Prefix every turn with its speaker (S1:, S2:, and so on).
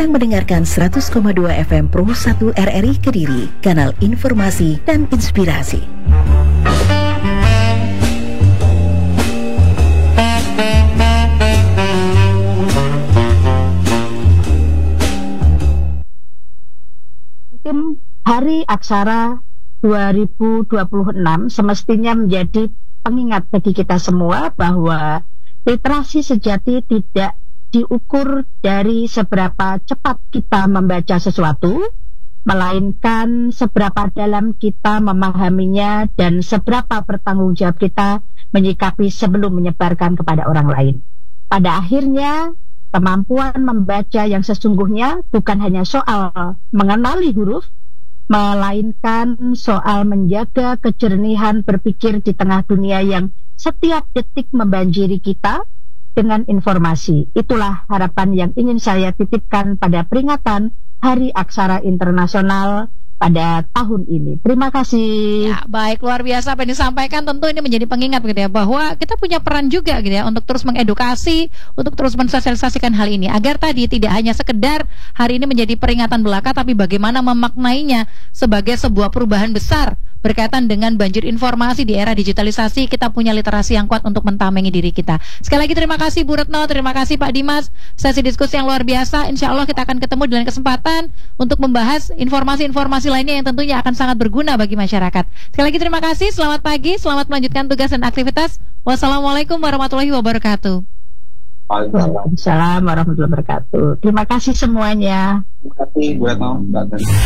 S1: sedang mendengarkan 100,2 FM Pro 1 RRI Kediri, kanal informasi dan inspirasi.
S2: Hari Aksara 2026 semestinya menjadi pengingat bagi kita semua bahwa literasi sejati tidak diukur dari seberapa cepat kita membaca sesuatu, melainkan seberapa dalam kita memahaminya dan seberapa bertanggung jawab kita menyikapi sebelum menyebarkan kepada orang lain. Pada akhirnya, kemampuan membaca yang sesungguhnya bukan hanya soal mengenali huruf, melainkan soal menjaga kejernihan berpikir di tengah dunia yang setiap detik membanjiri kita dengan informasi. Itulah harapan yang ingin saya titipkan pada peringatan Hari Aksara Internasional pada tahun ini. Terima kasih.
S3: Ya, baik, luar biasa apa yang disampaikan. Tentu ini menjadi pengingat gitu ya, bahwa kita punya peran juga gitu ya untuk terus mengedukasi, untuk terus mensosialisasikan hal ini agar tadi tidak hanya sekedar hari ini menjadi peringatan belaka, tapi bagaimana memaknainya sebagai sebuah perubahan besar berkaitan dengan banjir informasi di era digitalisasi. Kita punya literasi yang kuat untuk mentamengi diri kita. Sekali lagi terima kasih Bu Retno, terima kasih Pak Dimas. Sesi diskusi yang luar biasa. Insya Allah kita akan ketemu dengan kesempatan untuk membahas informasi-informasi lainnya yang tentunya akan sangat berguna bagi masyarakat. Sekali lagi terima kasih, selamat pagi, selamat melanjutkan tugas dan aktivitas. Wassalamualaikum warahmatullahi wabarakatuh.
S2: Waalaikumsalam warahmatullahi wabarakatuh. Terima kasih semuanya.
S4: Terima kasih Bu Retno.